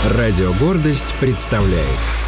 Радио «Гордость» представляет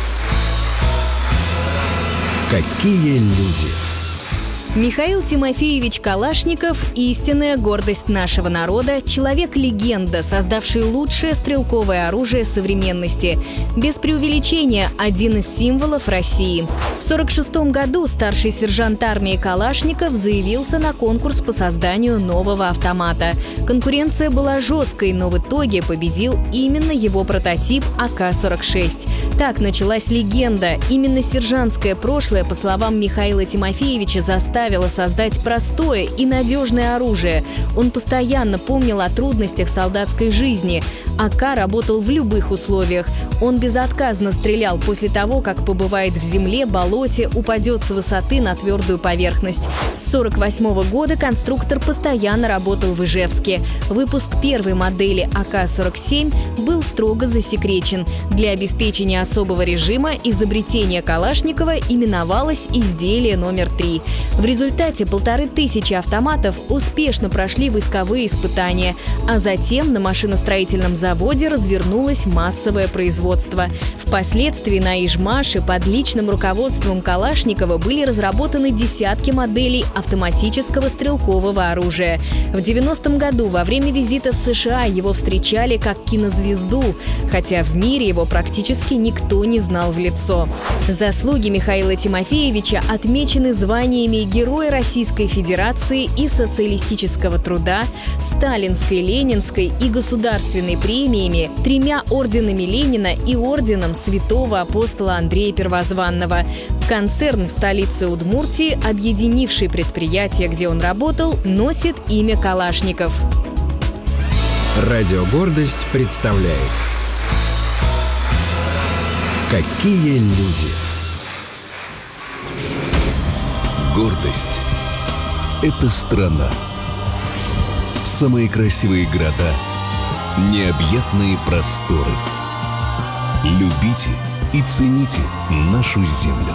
«Какие люди». Михаил Тимофеевич Калашников – истинная гордость нашего народа, человек-легенда, создавший лучшее стрелковое оружие современности. Без преувеличения, один из символов России. В 1946 году старший сержант армии Калашников заявился на конкурс по созданию нового автомата. Конкуренция была жесткой, но в итоге победил именно его прототип АК-46. Так началась легенда. Именно сержантское прошлое, по словам Михаила Тимофеевича, заставило создать простое и надежное оружие. Он постоянно помнил о трудностях солдатской жизни. АК работал в любых условиях. Он безотказно стрелял после того, как побывает в земле, болоте, упадет с высоты на твердую поверхность. С 1948 года конструктор постоянно работал в Ижевске. Выпуск первой модели АК-47 был строго засекречен. Для обеспечения особого режима изобретение Калашникова именовалось изделие номер 3. В результате 1500 автоматов успешно прошли войсковые испытания, а затем на машиностроительном заводе развернулось массовое производство. Впоследствии на Ижмаше под личным руководством Калашникова были разработаны десятки моделей автоматического стрелкового оружия. В 90-м году во время визита в США его встречали как кинозвезду, хотя в мире его практически никто не знал в лицо. Заслуги Михаила Тимофеевича отмечены званиями Героя Российской Федерации и социалистического труда, Сталинской, Ленинской и государственной премиями, 3 орденами Ленина и орденом Святого апостола Андрея Первозванного. Концерн в столице Удмуртии, объединивший предприятия, где он работал, носит имя Калашников. Радио «Гордость» представляет «Какие люди». Гордость – это страна. Самые красивые города, необъятные просторы. Любите и цените нашу землю.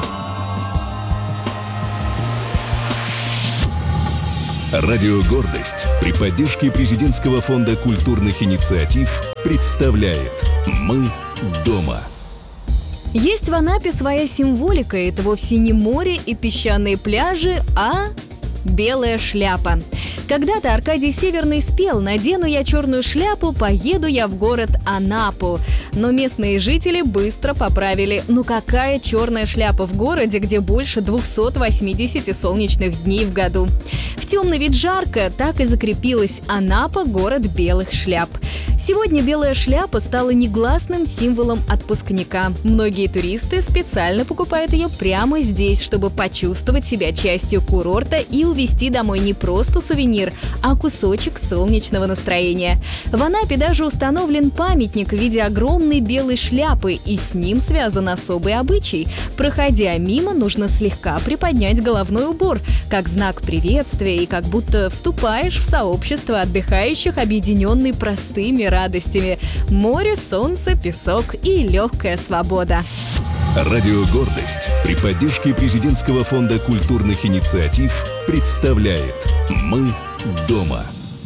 Радио «Гордость» при поддержке Президентского фонда культурных инициатив представляет «Мы дома». Есть в Анапе своя символика. Это вовсе не море и песчаные пляжи, а белая шляпа. Когда-то Аркадий Северный спел: «Надену я черную шляпу, поеду я в город Анапу». Но местные жители быстро поправили: ну какая черная шляпа в городе, где больше 280 солнечных дней в году? В темный вид жарко, так и закрепилась: Анапа – город белых шляп. Сегодня белая шляпа стала негласным символом отпускника. Многие туристы специально покупают ее прямо здесь, чтобы почувствовать себя частью курорта и увезти домой не просто сувенир, а кусочек солнечного настроения. В Анапе даже установлен памятник в виде огромной белой шляпы, и с ним связан особый обычай. Проходя мимо, нужно слегка приподнять головной убор, как знак приветствия и как будто вступаешь в сообщество отдыхающих, объединенный простыми радостями: море, солнце, песок и легкая свобода. Радио «Гордость» при поддержке Президентского фонда культурных инициатив представляет «Мы дома».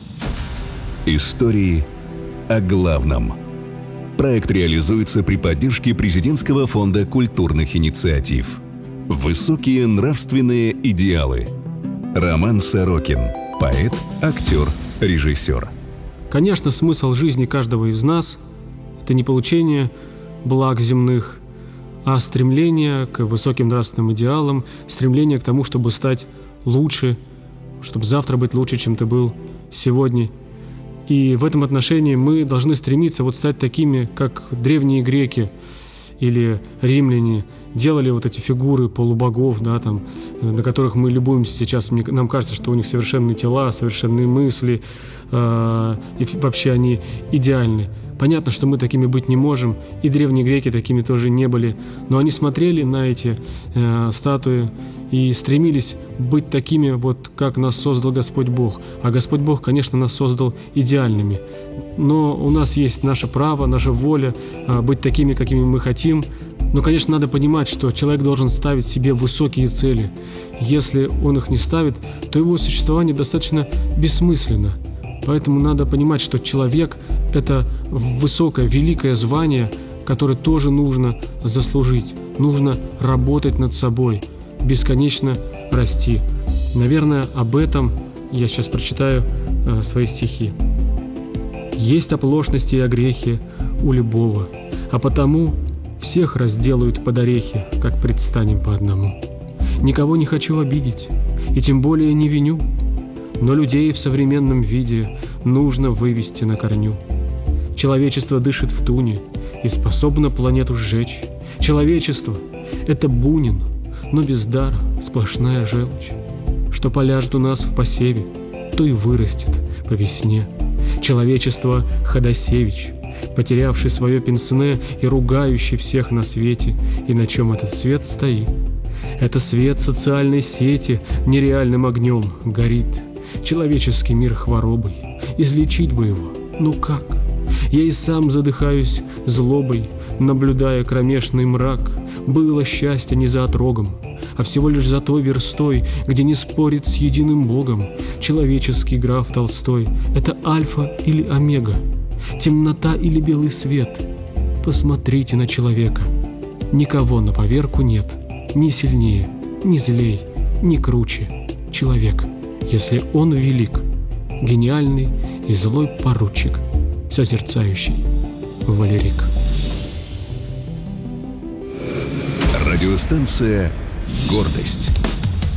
Истории о главном. Проект реализуется при поддержке Президентского фонда культурных инициатив. Высокие нравственные идеалы. Роман Сорокин. Поэт, актер, режиссер. Конечно, смысл жизни каждого из нас – это не получение благ земных, а стремление к высоким нравственным идеалам, стремление к тому, чтобы стать лучше, чтобы завтра быть лучше, чем ты был сегодня. И в этом отношении мы должны стремиться стать такими, как древние греки или римляне делали эти фигуры полубогов, на которых мы любуемся сейчас. Нам кажется, что у них совершенные тела, совершенные мысли, и вообще они идеальны. Понятно, что мы такими быть не можем, и древние греки такими тоже не были, но они смотрели на эти статуи и стремились быть такими, как нас создал Господь Бог. А Господь Бог, конечно, нас создал идеальными. Но у нас есть наше право, наша воля быть такими, какими мы хотим. Но, конечно, надо понимать, что человек должен ставить себе высокие цели. Если он их не ставит, то его существование достаточно бессмысленно. Поэтому надо понимать, что человек – это высокое, великое звание, который тоже нужно заслужить. Нужно работать над собой, бесконечно расти. Наверное, об этом я сейчас прочитаю свои стихи. «Есть оплошности и огрехи у любого, а потому всех разделают под орехи, как предстанем по одному. Никого не хочу обидеть, и тем более не виню, но людей в современном виде нужно вывести на корню. Человечество дышит в туне и способно планету сжечь. Человечество — это Бунин, но без дара сплошная желчь. Что поляжет у нас в посеве, то и вырастет по весне. Человечество — Ходосевич, потерявший свое пенсне и ругающий всех на свете. И на чем этот свет стоит? Это свет социальной сети нереальным огнем горит. Человеческий мир хворобой, излечить бы его, ну как? Я и сам задыхаюсь злобой, наблюдая кромешный мрак. Было счастье не за отрогом, а всего лишь за той верстой, где не спорит с единым Богом. Человеческий граф Толстой — это альфа или омега, темнота или белый свет. Посмотрите на человека. Никого на поверку нет, ни сильнее, ни злей, ни круче. Человек, если он велик, гениальный и злой поручик, созерцающий Валерик. Радиостанция «Гордость».